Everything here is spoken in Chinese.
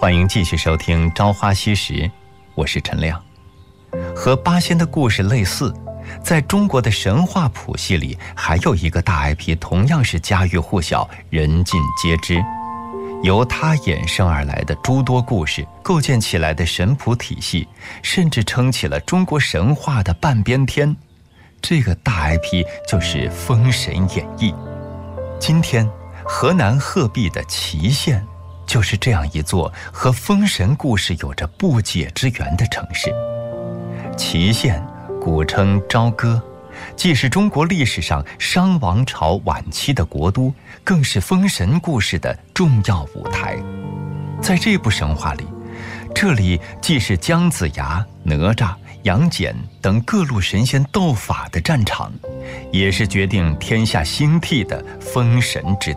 欢迎继续收听《朝花夕拾》，我是陈亮。和八仙的故事类似，在中国的神话谱系里，还有一个大 IP 同样是家喻户晓、人尽皆知。由它衍生而来的诸多故事构建起来的神谱体系，甚至撑起了中国神话的半边天。这个大 IP 就是《封神演义》。今天河南鹤壁的祁县就是这样一座和封神故事有着不解之缘的城市。祁县古称朝歌，既是中国历史上商王朝晚期的国都，更是封神故事的重要舞台。在这部神话里，这里既是姜子牙、哪吒、杨戬等各路神仙斗法的战场，也是决定天下兴替的封神之地。